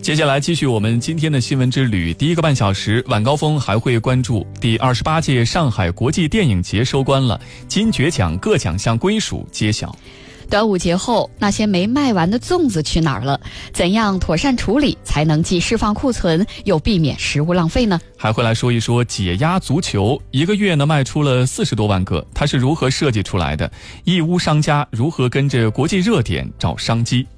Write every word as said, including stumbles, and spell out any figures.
接下来继续我们今天的新闻之旅。第一个半小时，晚高峰还会关注第二十八届上海国际电影节收官了，金爵奖各奖项归属揭晓。 端午节后，那些没卖完的粽子去哪儿了？怎样妥善处理才能既释放库存，又避免食物浪费呢？ 还会来说一说解压足球，一个月呢卖出了四十多万个，它是如何设计出来的？义乌商家如何跟着国际热点找商机？